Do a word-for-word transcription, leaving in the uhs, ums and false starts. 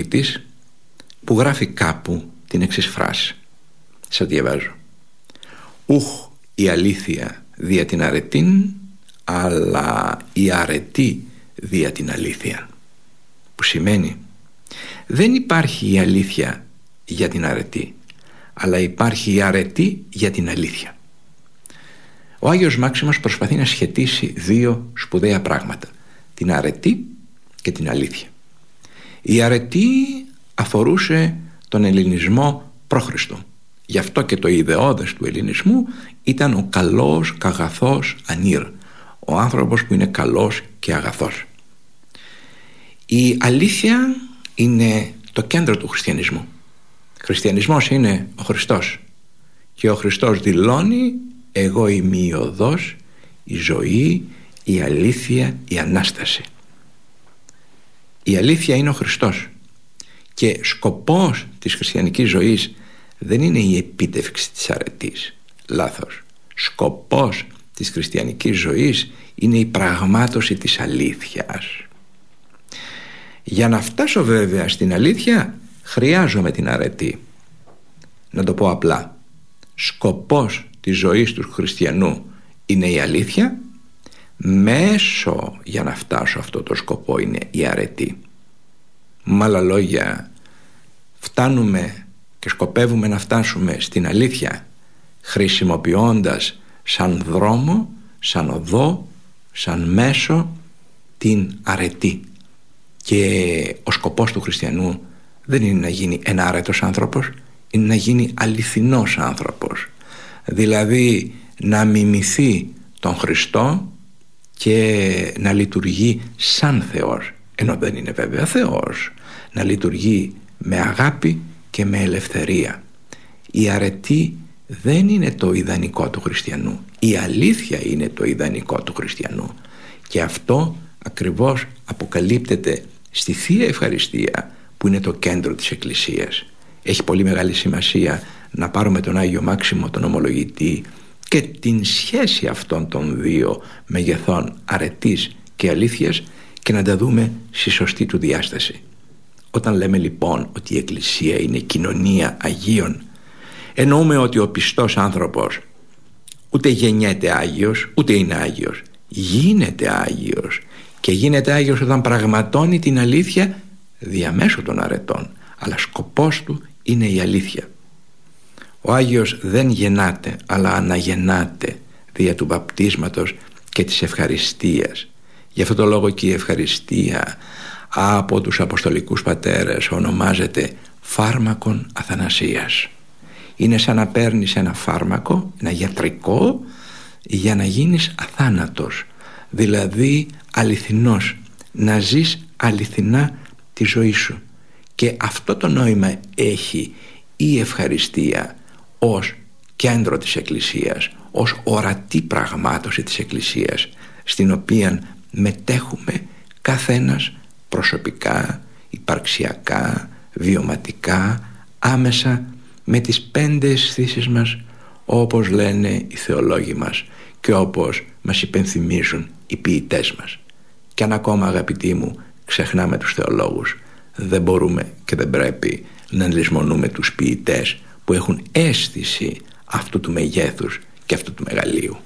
ποιητής που γράφει κάπου την εξής φράση. Σας διαβάζω. «Ουχ η αλήθεια δια την αρετήν, αλλά η αρετή δια την αλήθεια». Που σημαίνει δεν υπάρχει η αλήθεια για την αρετή, αλλά υπάρχει η αρετή για την αλήθεια. Ο Άγιος Μάξιμος προσπαθεί να σχετίσει δύο σπουδαία πράγματα, την αρετή και την αλήθεια. Η αρετή αφορούσε τον ελληνισμό προ-Χριστού. Γι' αυτό και το ιδεώδες του ελληνισμού ήταν ο καλός και αγαθός ανήρ, ο άνθρωπος που είναι καλός και αγαθός. Η αλήθεια είναι το κέντρο του χριστιανισμού. Χριστιανισμός είναι ο Χριστός και ο Χριστός δηλώνει «Εγώ είμαι η οδός, η ζωή, η αλήθεια, η Ανάσταση». Η αλήθεια είναι ο Χριστός και σκοπός της χριστιανικής ζωής δεν είναι η επίτευξη της αρετής. Λάθος. Σκοπός της χριστιανικής ζωής είναι η πραγμάτωση της αλήθειας. Για να φτάσω βέβαια στην αλήθεια χρειάζομαι την αρετή. Να το πω απλά. Σκοπός της ζωής του χριστιανού είναι η αλήθεια. Μέσο για να φτάσω αυτό το σκοπό είναι η αρετή. Με άλλα λόγια, φτάνουμε και σκοπεύουμε να φτάσουμε στην αλήθεια χρησιμοποιώντας σαν δρόμο, σαν οδό, σαν μέσο την αρετή. Και ο σκοπός του χριστιανού δεν είναι να γίνει ένα αρετός άνθρωπος, είναι να γίνει αληθινός άνθρωπος. Δηλαδή να μιμηθεί τον Χριστό και να λειτουργεί σαν Θεός, ενώ δεν είναι βέβαια Θεός, να λειτουργεί με αγάπη και με ελευθερία. Η αρετή δεν είναι το ιδανικό του χριστιανού, η αλήθεια είναι το ιδανικό του χριστιανού, και αυτό ακριβώς αποκαλύπτεται στη Θεία Ευχαριστία που είναι το κέντρο της Εκκλησίας. Έχει πολύ μεγάλη σημασία να πάρουμε τον Άγιο Μάξιμο, τον ομολογητή, και την σχέση αυτών των δύο μεγεθών αρετής και αλήθειας και να τα δούμε στη σωστή του διάσταση. Όταν λέμε λοιπόν ότι η Εκκλησία είναι κοινωνία Αγίων, εννοούμε ότι ο πιστός άνθρωπος ούτε γεννιέται Άγιος ούτε είναι Άγιος, γίνεται Άγιος, και γίνεται Άγιος όταν πραγματώνει την αλήθεια διαμέσου των αρετών, αλλά σκοπός του είναι η αλήθεια. Ο Άγιος δεν γεννάται, αλλά αναγεννάται δια του βαπτίσματος και της ευχαριστίας. Γι' αυτό το λόγο και η ευχαριστία από τους Αποστολικούς Πατέρες ονομάζεται φάρμακον αθανασίας. Είναι σαν να παίρνεις ένα φάρμακο, ένα γιατρικό, για να γίνεις αθάνατος, δηλαδή αληθινός, να ζεις αληθινά τη ζωή σου. Και αυτό το νόημα έχει η ευχαριστία ως κέντρο της Εκκλησίας, ως ορατή πραγμάτωση της Εκκλησίας, στην οποία μετέχουμε καθένας προσωπικά, υπαρξιακά, βιωματικά, άμεσα, με τις πέντε αισθήσεις μας, όπως λένε οι θεολόγοι μας και όπως μας υπενθυμίζουν οι ποιητές μας. Και αν ακόμα, αγαπητοί μου, ξεχνάμε τους θεολόγους, δεν μπορούμε και δεν πρέπει να λησμονούμε τους ποιητές που έχουν αίσθηση αυτού του μεγέθους και αυτού του μεγαλείου.